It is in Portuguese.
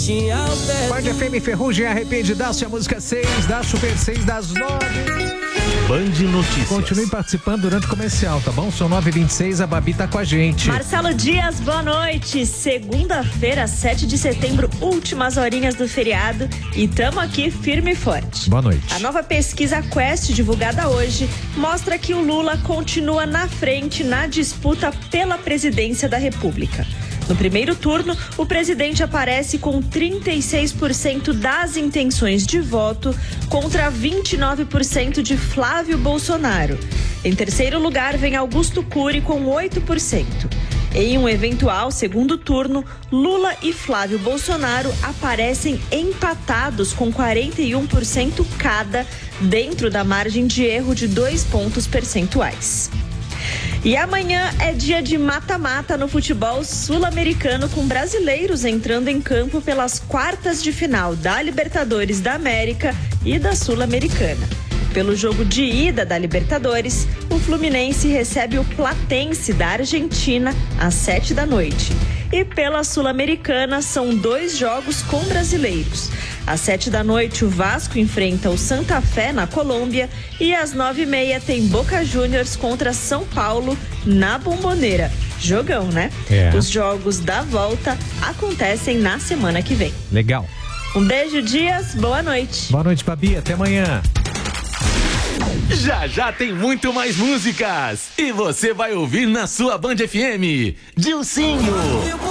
te altero. Band FM Ferrugem Arrependidaço, a música 6 da Super 6 das 9. Band Notícias. Continue participando durante o comercial, tá bom? São 9h26, a Babi tá com a gente. Marcelo Dias, boa noite. Segunda-feira, 7 de setembro, últimas horinhas do feriado e tamo aqui firme e forte. Boa noite. A nova pesquisa Quest, divulgada hoje, mostra que o Lula continua na frente na disputa pela presidência da República. No primeiro turno, o presidente aparece com 36% das intenções de voto contra 29% de Flávio Bolsonaro. Em terceiro lugar, vem Augusto Cury com 8%. Em um eventual segundo turno, Lula e Flávio Bolsonaro aparecem empatados com 41% cada, dentro da margem de erro de 2 pontos percentuais. E amanhã é dia de mata-mata no futebol sul-americano, com brasileiros entrando em campo pelas quartas de final da Libertadores da América e da Sul-Americana. Pelo jogo de ida da Libertadores, o Fluminense recebe o Platense da Argentina às 7 da noite. E pela Sul-Americana são 2 jogos com brasileiros. Às 7 da noite, o Vasco enfrenta o Santa Fé na Colômbia e às 9h30 tem Boca Juniors contra São Paulo na Bombonera. Jogão, né? Os jogos da volta acontecem na semana que vem. Legal. Um beijo, Dias. Boa noite. Boa noite, Babi. Até amanhã. Já já tem muito mais músicas e você vai ouvir na sua Band FM. Dilcinho.